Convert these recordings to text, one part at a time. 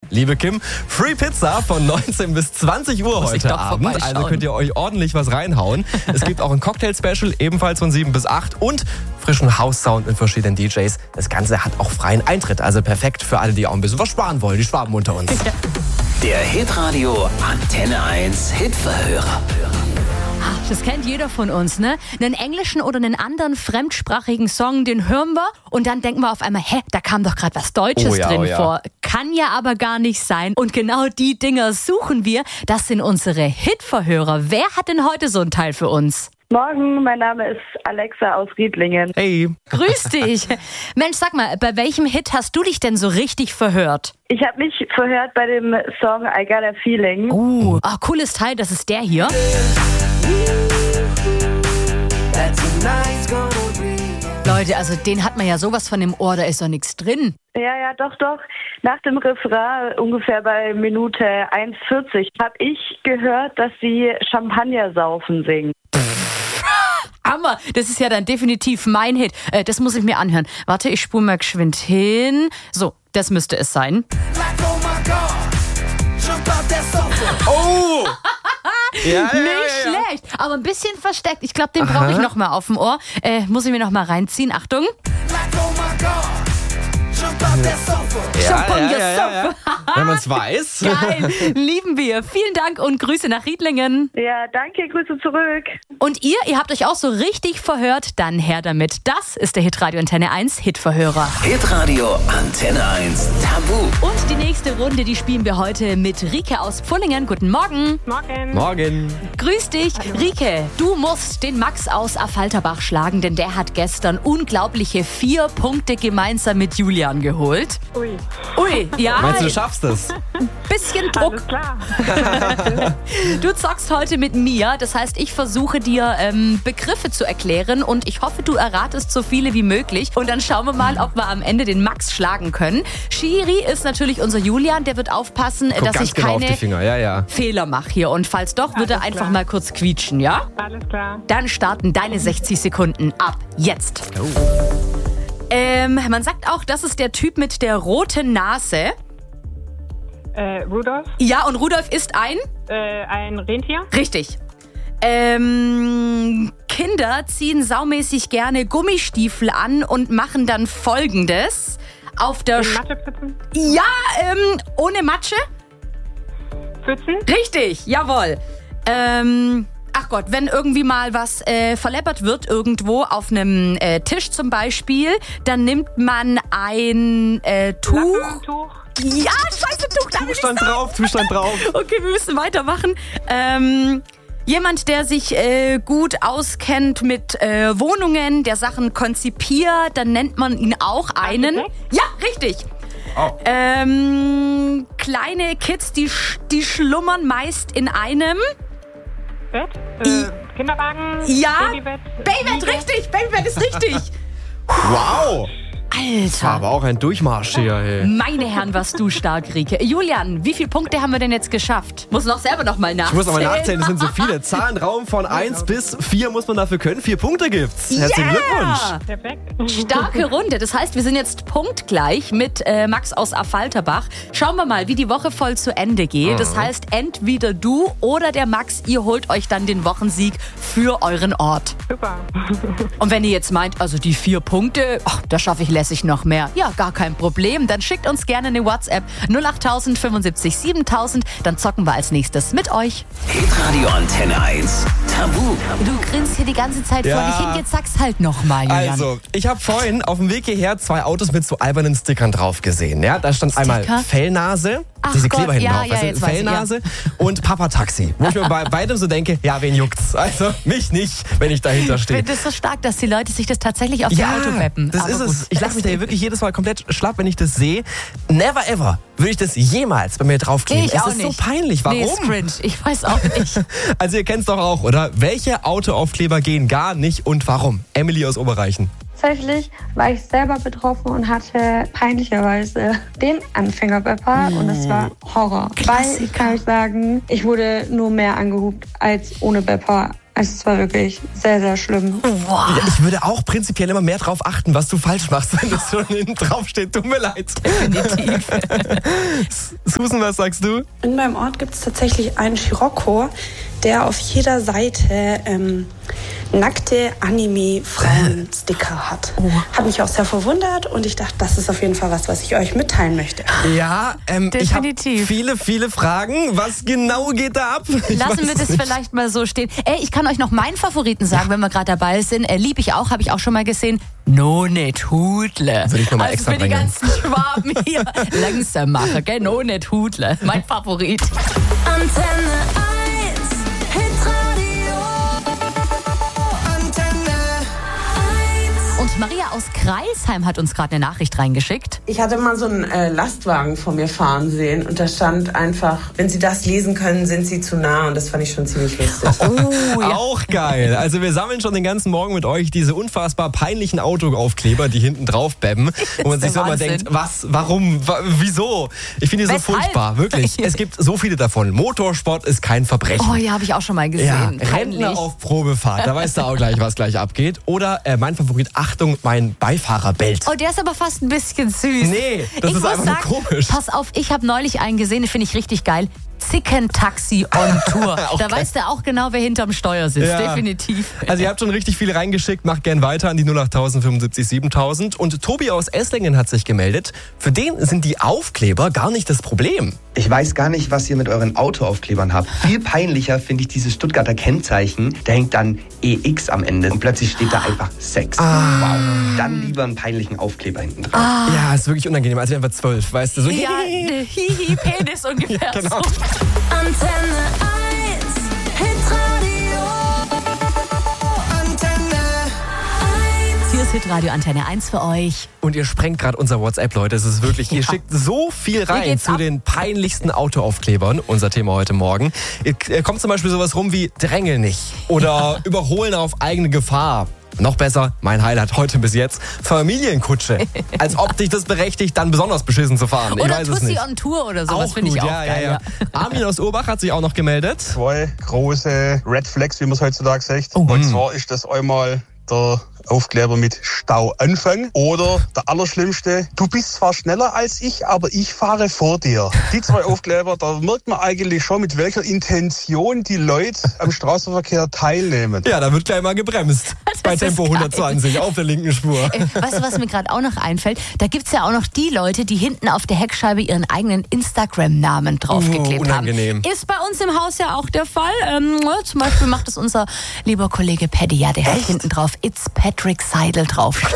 liebe Kim, Free Pizza von 19 bis 20 Uhr heute Abend. Also könnt ihr euch ordentlich was reinhauen. Es gibt auch ein Cocktail-Special, ebenfalls von 7 bis 8 und frischen House-Sound mit verschiedenen DJs. Das Ganze hat auch freien Eintritt, also perfekt für alle, die auch ein bisschen was sparen wollen, die Schwaben unter uns. Der Hitradio Antenne 1 Hitverhörer. Das kennt jeder von uns, ne? Einen englischen oder einen anderen fremdsprachigen Song, den hören wir und dann denken wir auf einmal, da kam doch gerade was Deutsches drin vor. Kann ja aber gar nicht sein. Und genau die Dinger suchen wir. Das sind unsere Hitverhörer. Wer hat denn heute so einen Teil für uns? Morgen, mein Name ist Alexa aus Riedlingen. Hey. Grüß dich. Mensch, sag mal, bei welchem Hit hast du dich denn so richtig verhört? Ich habe mich verhört bei dem Song I Got a Feeling. Cooles Teil, das ist der hier. Leute, also den hat man ja sowas von im Ohr, da ist doch nichts drin. Ja, doch. Nach dem Refrain, ungefähr bei Minute 1,40, habe ich gehört, dass sie Champagner saufen singen. Hammer, das ist ja dann definitiv mein Hit. Das muss ich mir anhören. Warte, ich spule mal geschwind hin. So, das müsste es sein. Oh! Nicht schlecht, aber ein bisschen versteckt. Ich glaube, den brauche ich noch mal auf dem Ohr. Muss ich mir noch mal reinziehen. Achtung. Ja. Wenn man es weiß. Geil, lieben wir. Vielen Dank und Grüße nach Riedlingen. Ja, danke, Grüße zurück. Und ihr habt euch auch so richtig verhört? Dann her damit. Das ist der Hitradio Antenne 1 Hitverhörer. Hitradio Antenne 1 Tabu. Und die nächste Runde, die spielen wir heute mit Rike aus Pfullingen. Guten Morgen. Morgen. Grüß dich. Hallo. Rike, du musst den Max aus Affalterbach schlagen, denn der hat gestern unglaubliche 4 Punkte gemeinsam mit Julian geholt. Ui, ja. Meinst du, du schaffst es? Bisschen Druck. Alles klar. Du zockst heute mit mir, das heißt, ich versuche dir Begriffe zu erklären und ich hoffe, du erratest so viele wie möglich und dann schauen wir mal, ob wir am Ende den Max schlagen können. Schiri ist natürlich unser Julian, der wird aufpassen, dass ich genau keine Fehler mache hier und falls doch, wird er einfach mal kurz quietschen, ja? Alles klar. Dann starten deine 60 Sekunden ab jetzt. Man sagt auch, das ist der Typ mit der roten Nase. Rudolf? Ja, und Rudolf ist ein Rentier? Richtig. Kinder ziehen saumäßig gerne Gummistiefel an und machen dann Folgendes. Auf der Matschepfützen? Ja, ohne Matsche? Pfützen? Richtig, jawohl. Ach Gott, wenn irgendwie mal was verleppert wird irgendwo auf einem Tisch zum Beispiel, dann nimmt man ein Tuch. Tuch? Ja, scheiße, Tuch. Zustand drauf. Okay, wir müssen weitermachen. Jemand, der sich gut auskennt mit Wohnungen, der Sachen konzipiert, dann nennt man ihn auch einen... Ja, richtig. Oh. Kleine Kids, die schlummern meist in einem... Bett? Kinderwagen? Ja, Babybett? Babybett, richtig. Babybett ist richtig. Wow. Das war Alter. aber auch ein Durchmarsch hier, hey. Meine Herren, warst du stark, Rike. Julian, wie viele Punkte haben wir denn jetzt geschafft? Muss noch selber noch mal nachzählen. Ich muss aber nachzählen, es sind so viele. Zahlenraum von 1 bis 4 muss man dafür können. 4 Punkte gibt's. Herzlichen Glückwunsch. Perfekt. Starke Runde. Das heißt, wir sind jetzt punktgleich mit Max aus Affalterbach. Schauen wir mal, wie die Woche voll zu Ende geht. Das heißt, entweder du oder der Max, ihr holt euch dann den Wochensieg für euren Ort. Super. Und wenn ihr jetzt meint, also die 4 Punkte, da schaffe ich lässig noch mehr. Ja, gar kein Problem. Dann schickt uns gerne eine WhatsApp 08000 75 7000. Dann zocken wir als nächstes mit euch. Hitradio Antenne 1 Tabu. Du grinst hier die ganze Zeit vor Ja. dich hin. Jetzt sag's halt nochmal, Julian. Also, ich habe vorhin auf dem Weg hierher 2 Autos mit so albernen Stickern drauf gesehen. Ja, da stand einmal Fellnase, Ach diese Gott, Kleber hinten ja, drauf, ja, weißt du, jetzt weiß ich, Fellnase und Papa-Taxi. Wo ich mir bei beidem so denke, ja, wen juckt's? Also, mich nicht, wenn ich dahinter Ich stehe. finde es so stark, dass die Leute sich das tatsächlich auf ihr Auto mappen. das Aber ist gut. es. Ich lache mich da hier wirklich jedes Mal komplett schlapp, wenn ich das sehe. Never ever würde ich das jemals bei mir draufkleben. Ich es auch ist nicht. so peinlich. Warum? Nee, ist cringe. Ich weiß auch nicht. Also ihr kennt's doch auch, oder? Welche Autoaufkleber gehen gar nicht und warum? Emily aus Oberreichen. Tatsächlich war ich selber betroffen und hatte peinlicherweise den Anfängerbepper und es war Horror. Weil ich kann euch sagen, ich wurde nur mehr angehupt als ohne Bepper. Also es war wirklich sehr, sehr schlimm. Ja, ich würde auch prinzipiell immer mehr drauf achten, was du falsch machst, wenn das schon hinten drauf steht. Tut mir leid. Definitiv. Susan, was sagst du? In meinem Ort gibt es tatsächlich einen Scirocco, der auf jeder Seite nackte Anime-Frauen-Sticker hat. Hat mich auch sehr verwundert und ich dachte, das ist auf jeden Fall was ich euch mitteilen möchte. Ja, ich habe viele Fragen. Was genau geht da ab? Lassen wir das vielleicht mal so stehen. Ich kann euch noch meinen Favoriten sagen, wenn wir gerade dabei sind. Lieb ich auch, habe ich auch schon mal gesehen. No net Hudle. Würde ich nochmal also extra für die bringen. ganzen Schwaben hier langsam machen, gell? No net Hudle. Mein Favorit. Antenne 1, Hitradio. Antenne 1. Und Maria aus Kreilsheim hat uns gerade eine Nachricht reingeschickt. Ich hatte mal so einen Lastwagen vor mir fahren sehen und da stand einfach, wenn Sie das lesen können, sind Sie zu nah, und das fand ich schon ziemlich lustig. Oh, ja. Auch geil. Also wir sammeln schon den ganzen Morgen mit euch diese unfassbar peinlichen Autoaufkleber, die hinten drauf bebben. Wo man sich so immer denkt, was, warum, wieso? Ich finde die so Weshalb? furchtbar, wirklich. Es gibt so viele davon. Motorsport ist kein Verbrechen. Oh ja, habe ich auch schon mal Ja, gesehen. Rentner auf Probefahrt, da weißt du auch gleich, was gleich abgeht. Oder mein Favorit, Achtung, mein Beifahrerbelt. Oh, der ist aber fast ein bisschen süß. Nee, das ich ist muss einfach sagen, nur komisch. Pass auf, ich habe neulich einen gesehen, den finde ich richtig geil. Zickentaxi on Tour. Da weißt du auch genau, wer hinterm Steuer sitzt. Ja. Definitiv. Also ihr habt schon richtig viele reingeschickt, macht gern weiter an die 08000 75 7000. Und Tobi aus Esslingen hat sich gemeldet. Für den sind die Aufkleber gar nicht das Problem. Ich weiß gar nicht, was ihr mit euren Autoaufklebern habt. Viel peinlicher finde ich dieses Stuttgarter Kennzeichen. Da hängt dann EX am Ende und plötzlich steht da einfach Sex. Wow. Dann lieber einen peinlichen Aufkleber hinten drauf. Ja, ist wirklich unangenehm. Also einfach 12, weißt du. So Ja, Hihi-Penis ungefähr Genau. so. Antenne 1, Hitradio. Antenne 1. Hier ist Hitradio Antenne 1 für euch. Und ihr sprengt gerade unser WhatsApp, Leute. Es ist wirklich, ihr schickt so viel rein geht's zu ab. den peinlichsten Autoaufklebern. Unser Thema heute Morgen. Ihr kommt zum Beispiel sowas rum wie Drängel nicht oder Überholen auf eigene Gefahr. Noch besser, mein Highlight heute bis jetzt, Familienkutsche. Als ob dich das berechtigt, dann besonders beschissen zu fahren. Ich Oder weiß es Tussi nicht. on Tour oder sowas Auch finde ich gut, auch ja, geil. ja. Armin aus Urbach hat sich auch noch gemeldet. 2 große Red Flags, wie man es heutzutage sagt. Und zwar ist das einmal der Aufkleber mit Stauanfang oder der allerschlimmste, du bist zwar schneller als ich, aber ich fahre vor dir. Die 2 Aufkleber, da merkt man eigentlich schon, mit welcher Intention die Leute am Straßenverkehr teilnehmen. Ja, da wird gleich mal gebremst. Bei ist Tempo geil. 120 auf der linken Spur. Weißt du, was mir gerade auch noch einfällt? Da gibt's ja auch noch die Leute, die hinten auf der Heckscheibe ihren eigenen Instagram-Namen draufgeklebt unangenehm. haben. Ist bei uns im Haus ja auch der Fall. Zum Beispiel macht es unser lieber Kollege Paddy. Ja, der hat hinten drauf It's Patrick Seidel draufstehen.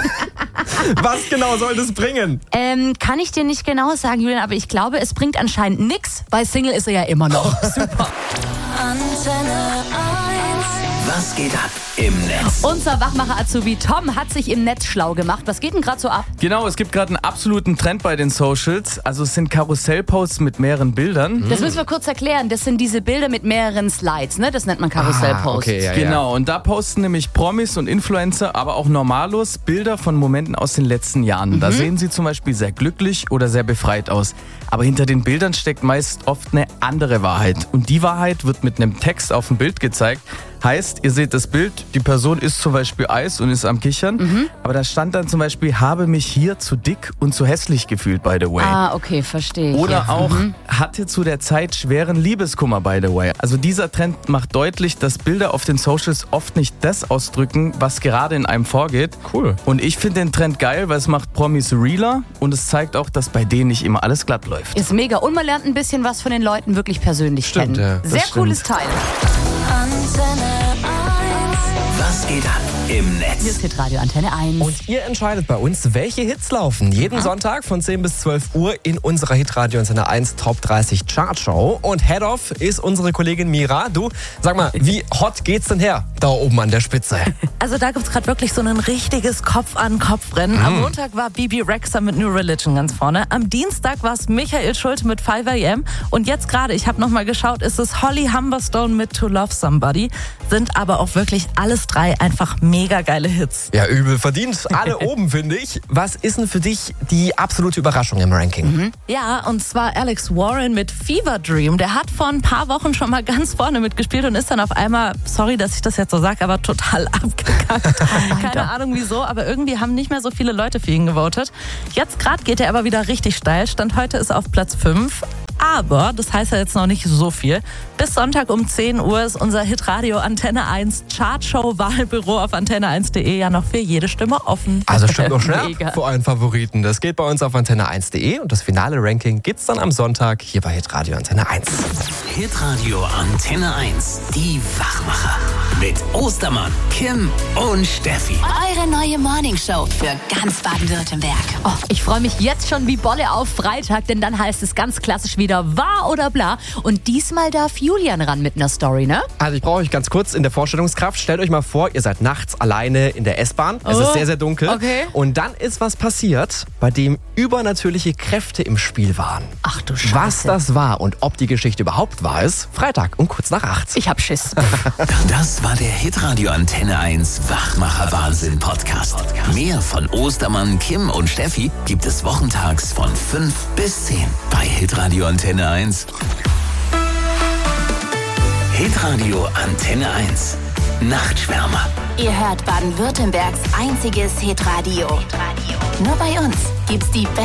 Was genau soll das bringen? Kann ich dir nicht genau sagen, Julian, aber ich glaube, es bringt anscheinend nichts, weil Single ist er ja immer noch. Super. Antenne 1. Was geht ab im Netz? Unser Wachmacher-Azubi Tom hat sich im Netz schlau gemacht. Was geht denn gerade so ab? Genau, es gibt gerade einen absoluten Trend bei den Socials. Also es sind Karussellposts mit mehreren Bildern. Das müssen wir kurz erklären. Das sind diese Bilder mit mehreren Slides, ne? Das nennt man Karussellposts. Okay, ja, Genau, und da posten nämlich Promis und Influencer, aber auch Normalos, Bilder von Momenten aus den letzten Jahren. Da sehen sie zum Beispiel sehr glücklich oder sehr befreit aus. Aber hinter den Bildern steckt meist oft eine andere Wahrheit. Und die Wahrheit wird mit einem Text auf dem Bild gezeigt. Heißt, ihr seht das Bild, die Person isst zum Beispiel Eis und ist am Kichern. Aber da stand dann zum Beispiel, habe mich hier zu dick und zu hässlich gefühlt, by the way. Ah, okay, verstehe ich. Oder ja. auch, hatte zu der Zeit schweren Liebeskummer, by the way. Also dieser Trend macht deutlich, dass Bilder auf den Socials oft nicht das ausdrücken, was gerade in einem vorgeht. Cool. Und ich finde den Trend geil, weil es macht Promis realer und es zeigt auch, dass bei denen nicht immer alles glatt läuft. Ist mega. Und man lernt ein bisschen was von den Leuten wirklich persönlich Stimmt, kennen. ja, das Sehr stimmt. cooles Teil. Antenne 1. Was geht ab im Netz? Hier ist Hitradio Antenne 1. Und ihr entscheidet bei uns, welche Hits laufen. Jeden Sonntag von 10 bis 12 Uhr in unserer Hitradio Antenne 1 Top 30 Chartshow. Und Head-Off ist unsere Kollegin Mira. Du, sag mal, wie hot geht's denn her da oben an der Spitze? Also da gibt's gerade wirklich so ein richtiges Kopf-an-Kopf-Rennen. Am Montag war Bibi Rexha mit New Religion ganz vorne. Am Dienstag war es Michael Schulte mit 5 AM. Und jetzt gerade, ich habe nochmal geschaut, ist es Holly Humberstone mit To Love Somebody. Sind aber auch wirklich alles drei einfach mega mega geile Hits. Ja, übel verdient. Alle oben, finde ich. Was ist denn für dich die absolute Überraschung im Ranking? Ja, und zwar Alex Warren mit Fever Dream. Der hat vor ein paar Wochen schon mal ganz vorne mitgespielt und ist dann auf einmal, sorry, dass ich das jetzt so sage, aber total abgekackt. Keine Ahnung wieso, aber irgendwie haben nicht mehr so viele Leute für ihn gewotet. Jetzt gerade geht er aber wieder richtig steil. Stand heute ist auf Platz 5. Aber das heißt ja jetzt noch nicht so viel. Bis Sonntag um 10 Uhr ist unser Hitradio Antenne 1 Chartshow-Wahlbüro auf antenne1.de ja noch für jede Stimme offen. Also stimmt noch schnell für euren Favoriten. Das geht bei uns auf antenne1.de und das finale Ranking gibt's dann am Sonntag hier bei Hitradio Antenne 1. Hitradio Antenne 1, die Wachmacher. Mit Ostermann, Kim und Steffi. Eure neue Morningshow für ganz Baden-Württemberg. Oh, ich freue mich jetzt schon wie Bolle auf Freitag, denn dann heißt es ganz klassisch wieder wahr oder bla. Und diesmal darf Julian ran mit einer Story, ne? Also ich brauche euch ganz kurz in der Vorstellungskraft. Stellt euch mal vor, ihr seid nachts alleine in der S-Bahn. Es ist sehr, sehr dunkel. Okay. Und dann ist was passiert, bei dem übernatürliche Kräfte im Spiel waren. Ach du Scheiße. Was das war und ob die Geschichte überhaupt wahr ist, Freitag um kurz nach 8. Ich hab Schiss. Das war der Hitradio Antenne 1 Wachmacher-Wahnsinn Podcast. Mehr von Ostermann, Kim und Steffi gibt es wochentags von 5 bis 10 bei Hitradio Antenne 1. Hitradio Antenne 1 Nachtschwärmer. Ihr hört Baden-Württembergs einziges Hitradio. Nur bei uns gibt's die